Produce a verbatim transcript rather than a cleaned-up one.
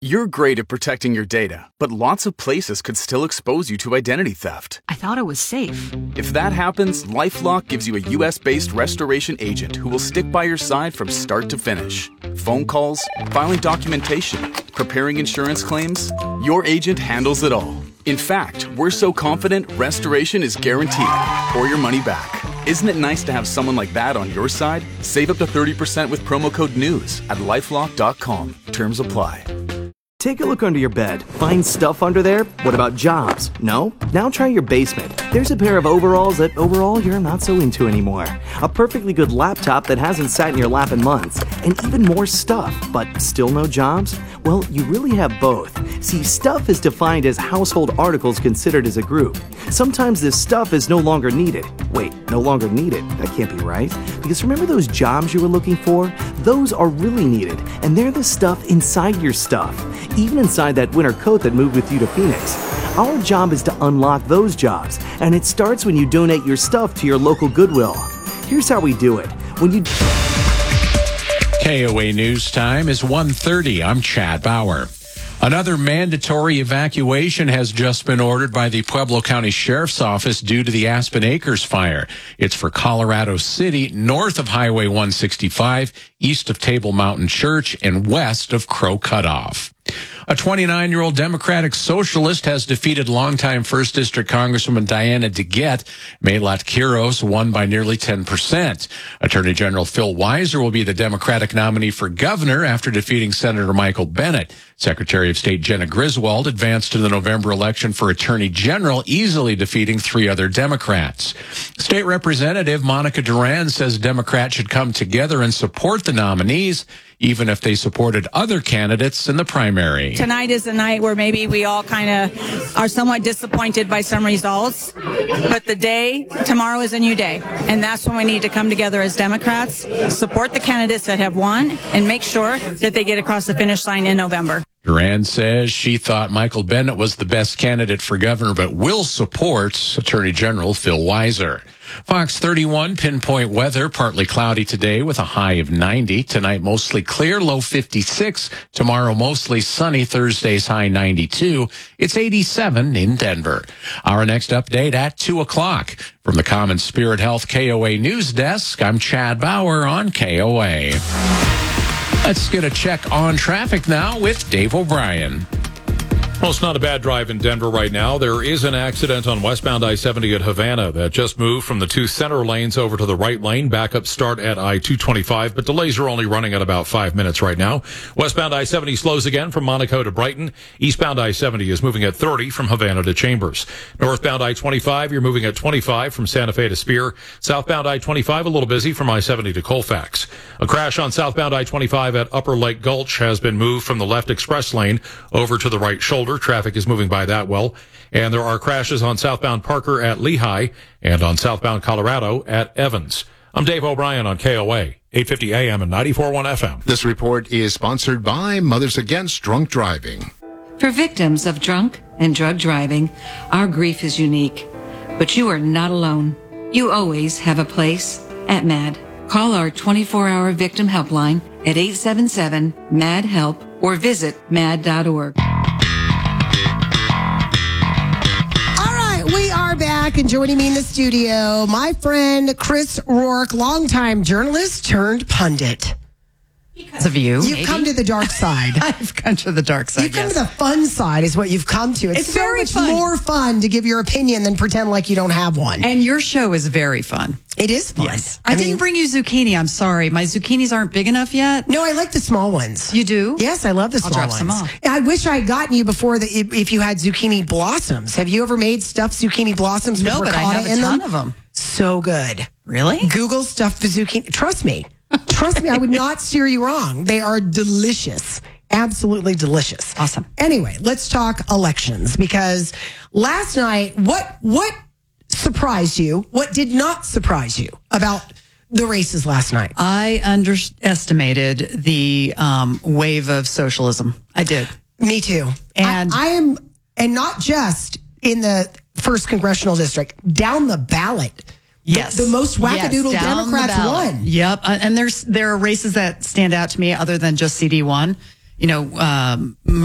You're great at protecting your data, but lots of places could still expose you to identity theft. I thought it was safe. If that happens, LifeLock gives you a U S-based restoration agent who will stick by your side from start to finish. Phone calls, filing documentation, preparing insurance claims, your agent handles it all. In fact, we're so confident restoration is guaranteed or your money back. Isn't it nice to have someone like that on your side? Save up to thirty percent with promo code NEWS at lifelock dot com. Terms apply. Take a look under your bed. Find stuff under there? What about jobs? No? Now try your basement. There's a pair of overalls that overall you're not so into anymore. A perfectly good laptop that hasn't sat in your lap in months. And even more stuff, but still no jobs? Well, you really have both. See, stuff is defined as household articles considered as a group. Sometimes this stuff is no longer needed. Wait, no longer needed? That can't be right. Because remember those jobs you were looking for? Those are really needed, and they're the stuff inside your stuff. Even inside that winter coat that moved with you to Phoenix. Our job is to unlock those jobs, and it starts when you donate your stuff to your local Goodwill. Here's how we do it. When you... K O A News Time is one thirty. I'm Chad Bauer. Another mandatory evacuation has just been ordered by the Pueblo County Sheriff's Office due to the Aspen Acres fire. It's for Colorado City, north of Highway one sixty-five, east of Table Mountain Church, and west of Crow Cutoff. A twenty-nine-year-old Democratic Socialist has defeated longtime first District Congresswoman Diana DeGette. Maylot Quiros won by nearly ten percent. Attorney General Phil Weiser will be the Democratic nominee for governor after defeating Senator Michael Bennet. Secretary of State Jenna Griswold advanced to the November election for Attorney General, easily defeating three other Democrats. State Representative Monica Duran says Democrats should come together and support the nominees, even if they supported other candidates in the primary. Tonight is the night where maybe we all kind of are somewhat disappointed by some results, but the day, tomorrow is a new day, and that's when we need to come together as Democrats, support the candidates that have won, and make sure that they get across the finish line in November. Duran says she thought Michael Bennet was the best candidate for governor, but will support Attorney General Phil Weiser. Fox thirty-one pinpoint weather, partly cloudy today with a high of ninety. Tonight, mostly clear, low fifty-six. Tomorrow, mostly sunny. Thursday's high ninety-two. It's eighty-seven in Denver. Our next update at two o'clock. From the Common Spirit Health K O A News Desk, I'm Chad Bauer on K O A. Let's get a check on traffic now with Dave O'Brien. Well, it's not a bad drive in Denver right now. There is an accident on westbound I seventy at Havana that just moved from the two center lanes over to the right lane. Backup start at I two twenty-five, but delays are only running at about five minutes right now. Westbound I seventy slows again from Monaco to Brighton. Eastbound I seventy is moving at thirty from Havana to Chambers. Northbound I twenty-five, you're moving at twenty-five from Santa Fe to Spear. Southbound I twenty-five, a little busy from I seventy to Colfax. A crash on southbound I twenty-five at Upper Lake Gulch has been moved from the left express lane over to the right shoulder. Traffic is moving by that well. And there are crashes on southbound Parker at Lehigh and on southbound Colorado at Evans. I'm Dave O'Brien on K O A, eight fifty A M and ninety-four point one F M. This report is sponsored by Mothers Against Drunk Driving. For victims of drunk and drug driving, our grief is unique. But you are not alone. You always have a place at MAD. Call our twenty-four hour victim helpline at eight seven seven, M A D, HELP or visit mad dot org. We are back, and joining me in the studio, my friend Chris Rourke, longtime journalist turned pundit. Because of you, You've maybe. come to the dark side. I've come to the dark side, You've come yes. to the fun side is what you've come to. It's, It's so very much fun. more fun to give your opinion than pretend like you don't have one. And your show is very fun. It is fun. Yes. I, I didn't mean- bring you zucchini. I'm sorry. My zucchinis aren't big enough yet. No, I like the small ones. You do? Yes, I love the I'll small drop ones. some off. I wish I had gotten you before the, if, if you had zucchini blossoms. Have you ever made stuffed zucchini blossoms with No, but I ricotta have a in ton them? of them. So good. Really? Google stuffed zucchini. Trust me. Trust me, I would not steer you wrong. They are delicious. Absolutely delicious. Awesome. Anyway, let's talk elections, because last night, what what surprised you? What did not surprise you about the races last night? I underestimated the um, wave of socialism. I did. Me too. And- I, I am, and not just in the first congressional district, down the ballot. Yes. The, the most wackadoodle Yes, down the Democrats ballot. won. Yep. Uh, and there's there are races that stand out to me other than just C D one. You know, um,